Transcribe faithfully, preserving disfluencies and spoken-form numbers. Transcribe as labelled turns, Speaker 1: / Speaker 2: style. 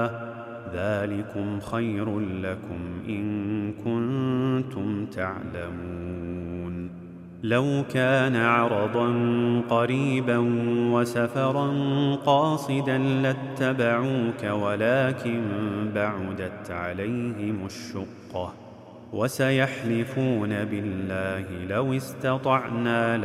Speaker 1: ذلكم خير لكم إن كنتم تعلمون. لو كان عرضا قريبا وسفرا قاصدا لاتبعوك ولكن بعدت عليهم الشقة وسيحلفون بالله لو استطعنا